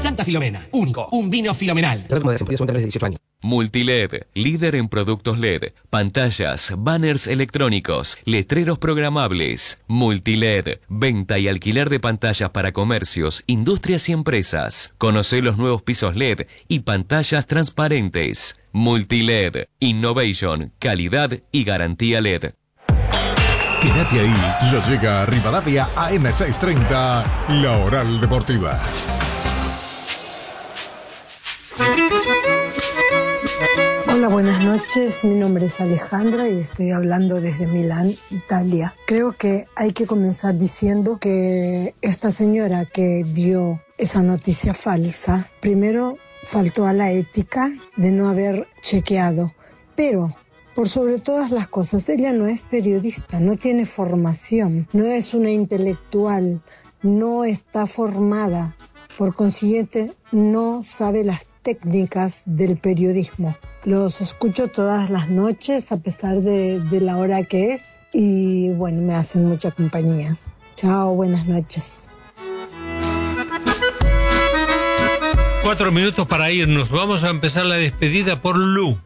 Santa Filomena, único, un vino filomenal. Multiled, líder en productos LED, pantallas, banners electrónicos, letreros programables. Multiled, venta y alquiler de pantallas para comercios, industrias y empresas. Conoce los nuevos pisos LED y pantallas transparentes. Multiled, innovation, calidad y garantía LED. Quédate ahí, ya llega a Rivadavia AM630, la Oral Deportiva. Hola, buenas noches. Mi nombre es Alejandra y estoy hablando desde Milán, Italia. Creo que hay que comenzar diciendo que esta señora que dio esa noticia falsa, primero faltó a la ética de no haber chequeado, pero por sobre todas las cosas, ella no es periodista, no tiene formación, no es una intelectual, no está formada, por consiguiente no sabe las técnicas del periodismo. Los escucho todas las noches a pesar de la hora que es y bueno, me hacen mucha compañía. Chao, buenas noches. 4 minutos para irnos. Vamos a empezar la despedida por Lu.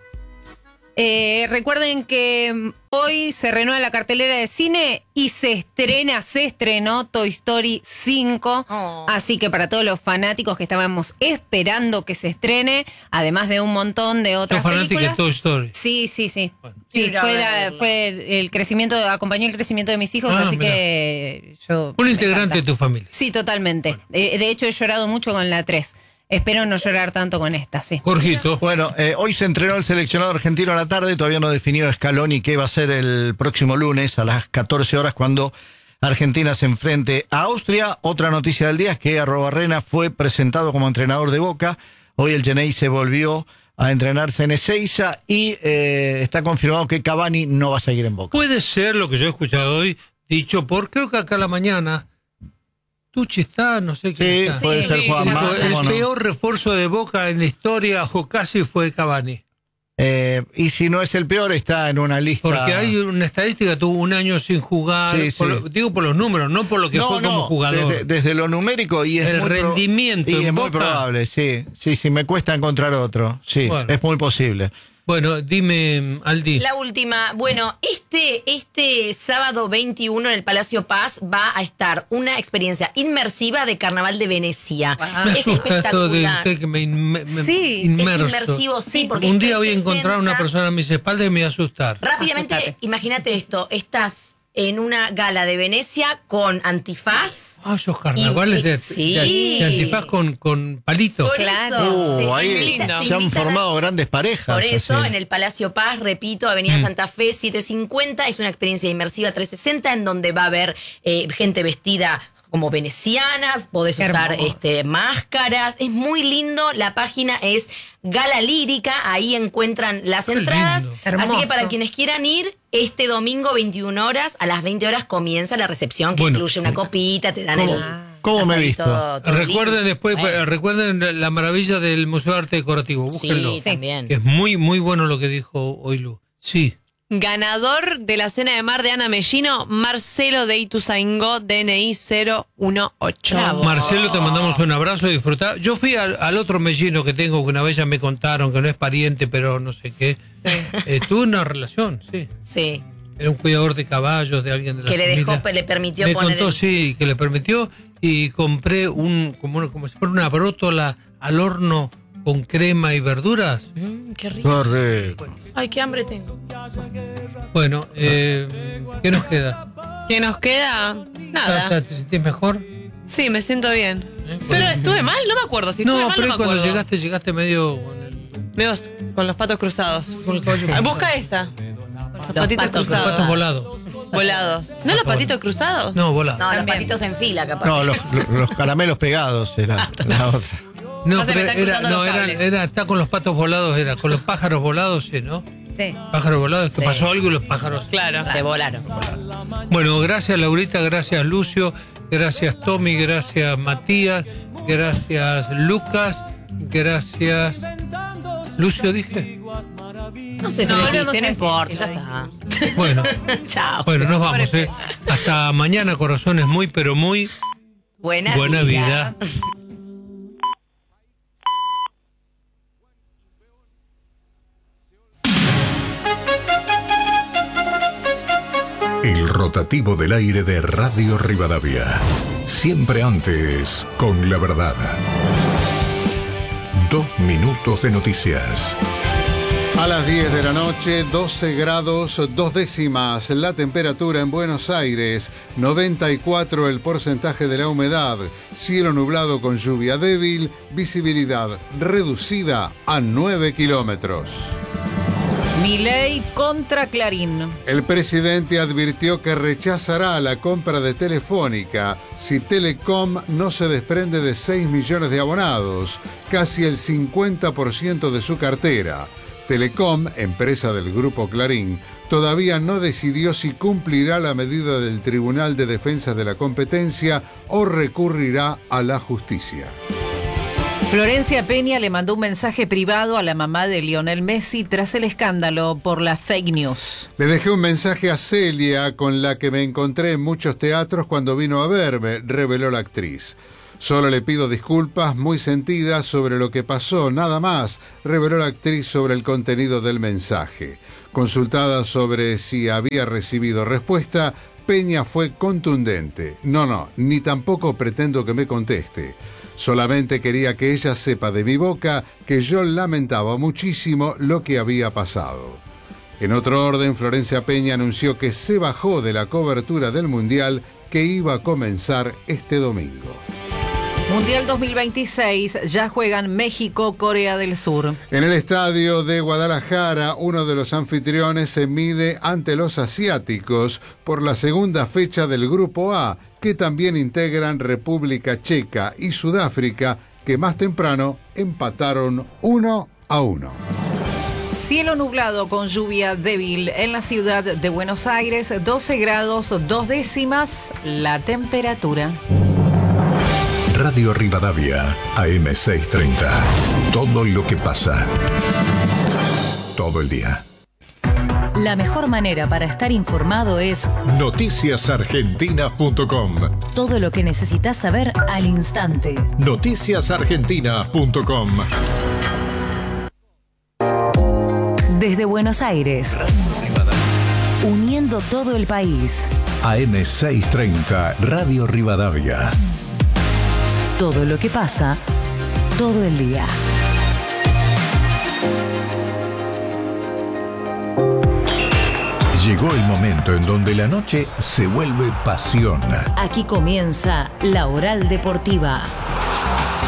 Recuerden que hoy se renueva la cartelera de cine y se estrenó Toy Story 5. Así que para todos los fanáticos que estábamos esperando que se estrene, además de un montón de otras películas. ¿Sos fanática de Toy Story? Sí. Bueno. Sí, fue el crecimiento, acompañó el crecimiento de mis hijos, así mirá. Que yo... Un integrante de tu familia. Sí, totalmente. Bueno. De hecho, he llorado mucho con la 3. Espero no llorar tanto con esta, sí. Jorgito. Bueno, hoy se entrenó el seleccionado argentino a la tarde, todavía no definió Scaloni qué va a ser el próximo lunes a las 14 horas cuando Argentina se enfrente a Austria. Otra noticia del día es que Arrobarrena fue presentado como entrenador de Boca. Hoy el Genei se volvió a entrenarse en Ezeiza y está confirmado que Cavani no va a seguir en Boca. Puede ser lo que yo he escuchado hoy, dicho por, creo que acá a la mañana, Tucci está, no sé qué está. Puede ser Juan Mar, el peor refuerzo de Boca en la historia, o casi fue Cavani. Y si no es el peor, está en una lista. Porque hay una estadística, tuvo un año sin jugar. Sí. Digo por los números, no por lo que fue como jugador. Desde lo numérico y es el rendimiento. Y es muy probable, sí, me cuesta encontrar otro. Sí, bueno. Es muy posible. Bueno, dime, Aldi. La última. Bueno, este sábado 21 en el Palacio Paz va a estar una experiencia inmersiva de Carnaval de Venecia. Me es asusta espectacular. Esto de que me sí, inmerso. Es inmersivo, sí, porque un día voy a encontrar una persona a mis espaldas y me va a asustar. Rápidamente, imagínate esto, estás en una gala de Venecia con antifaz. Esos carnavales de antifaz con palitos. Claro. Ahí se han formado grandes parejas. Por eso, así. en el Palacio Paz, repito, Avenida Santa Fe 750, es una experiencia inmersiva 360 en donde va a haber gente vestida como veneciana, podés usar máscaras, es muy lindo, la página es Gala Lírica, ahí encuentran las entradas, así que para quienes quieran ir, este domingo 21 horas, a las 20 horas comienza la recepción, que incluye una copita, te dan ¿Cómo me he visto? Todo recuerden después, recuerden la maravilla del Museo de Arte Decorativo, búsquenlo. Sí, también. Es muy, muy bueno lo que dijo hoy Lu. Sí. Ganador de la cena de mar de Ana Mellino, Marcelo de Ituzaingó, DNI 018. Bravo. Marcelo, te mandamos un abrazo, disfrutar. Yo fui al otro Mellino que tengo, que una vez ya me contaron que no es pariente, pero no sé qué. Sí. Tuve una relación, sí. Sí. Era un cuidador de caballos, de alguien de la que familia. le permitió me poner... contó, sí, que le permitió, y compré como si fuera una brótola al horno con crema y verduras. Qué rico. Correcto. Ay, qué hambre tengo. Bueno, ¿qué nos queda? ¿Qué nos queda? Nada. ¿Te sentís mejor? Sí, me siento bien. Pero estuve mal, no me acuerdo. Si estuve mal, pero no me cuando acuerdo. llegaste medio... Con los patos cruzados. Con el caballo cruzado. Busca esa. Los patitos cruzados. Los patos volados. Volados. ¿No los patitos cruzados? No, volados. No, los patitos en fila, capaz. No, los caramelos pegados era la otra. No, pero está con los patos volados, con los pájaros volados, sí, ¿no? Sí. Pájaros volados, que pasó algo y los pájaros. Claro. Te volaron. Bueno, gracias Laurita, gracias Lucio, gracias Tommy, gracias Matías, gracias Lucas, gracias... ¿Lucio dije? No sé si lo dijiste, no importa, ya está. Bueno. Chao. Bueno, nos vamos, Hasta mañana, corazones muy, pero muy... Buena vida. rotativo del aire de Radio Rivadavia. Siempre antes, con la verdad. 2 minutos de noticias. A las 10 de la noche, 12 grados 2 décimas la temperatura en Buenos Aires, 94 el porcentaje de la humedad, cielo nublado con lluvia débil, visibilidad reducida a 9 kilómetros. Milei contra Clarín. El presidente advirtió que rechazará la compra de Telefónica si Telecom no se desprende de 6 millones de abonados, casi el 50% de su cartera. Telecom, empresa del grupo Clarín, todavía no decidió si cumplirá la medida del Tribunal de Defensa de la Competencia o recurrirá a la justicia. Florencia Peña le mandó un mensaje privado a la mamá de Lionel Messi tras el escándalo por las fake news. Le dejé un mensaje a Celia, con la que me encontré en muchos teatros cuando vino a verme, reveló la actriz. Solo le pido disculpas muy sentidas sobre lo que pasó, nada más, reveló la actriz sobre el contenido del mensaje. Consultada sobre si había recibido respuesta, Peña fue contundente. No, ni tampoco pretendo que me conteste. Solamente quería que ella sepa de mi boca que yo lamentaba muchísimo lo que había pasado. En otro orden, Florencia Peña anunció que se bajó de la cobertura del Mundial que iba a comenzar este domingo. Mundial 2026, ya juegan México, Corea del Sur. En el estadio de Guadalajara, uno de los anfitriones se mide ante los asiáticos por la segunda fecha del Grupo A, que también integran República Checa y Sudáfrica, que más temprano empataron 1-1. Cielo nublado con lluvia débil en la ciudad de Buenos Aires, 12 grados 2 décimas la temperatura. Radio Rivadavia, AM630. Todo lo que pasa. Todo el día. La mejor manera para estar informado es noticiasargentina.com. Todo lo que necesitas saber al instante. Noticiasargentina.com. Desde Buenos Aires. Uniendo todo el país. AM630, Radio Rivadavia. Todo lo que pasa, todo el día. Llegó el momento en donde la noche se vuelve pasión. Aquí comienza La Oral Deportiva.